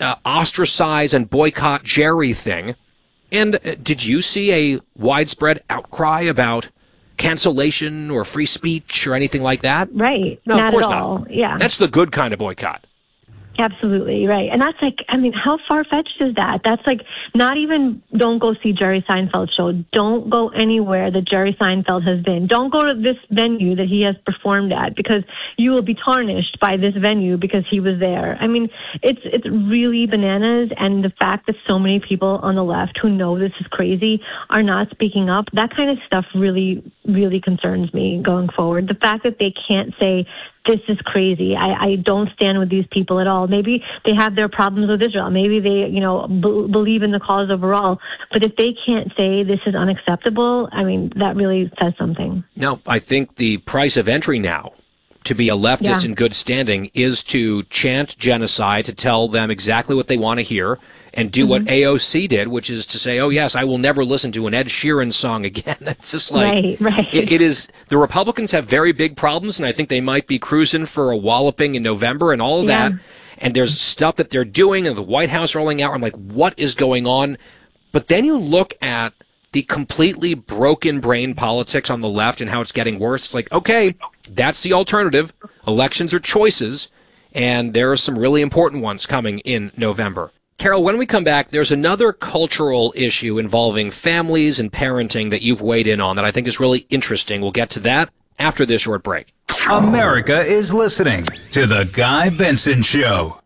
ostracize and boycott Jerry thing. And did you see a widespread outcry about cancellation or free speech or anything like that? Right. No, not of course at all. not. Yeah. That's the good kind of boycott. Absolutely, right. And that's like, I mean, how far-fetched is that? That's like, not even don't go see Jerry Seinfeld's show. Don't go anywhere that Jerry Seinfeld has been. Don't go to this venue that he has performed at, because you will be tarnished by this venue because he was there. I mean, it's really bananas. And the fact that so many people on the left who know this is crazy are not speaking up, that kind of stuff really, really concerns me going forward. The fact that they can't say, this is crazy. I don't stand with these people at all. Maybe they have their problems with Israel. Maybe they, believe in the cause overall. But if they can't say this is unacceptable, I mean, that really says something. No, I think the price of entry now to be a leftist in good standing is to chant genocide, to tell them exactly what they want to hear, and do what AOC did, which is to say, oh, yes, I will never listen to an Ed Sheeran song again. It's just like, right. It is, the Republicans have very big problems, and I think they might be cruising for a walloping in November and all of that. And there's stuff that they're doing and the White House rolling out. I'm like, what is going on? But then you look at the completely broken brain politics on the left and how it's getting worse. It's like, okay, that's the alternative. Elections are choices, and there are some really important ones coming in November. Carol, when we come back, there's another cultural issue involving families and parenting that you've weighed in on that I think is really interesting. We'll get to that after this short break. America is listening to The Guy Benson Show.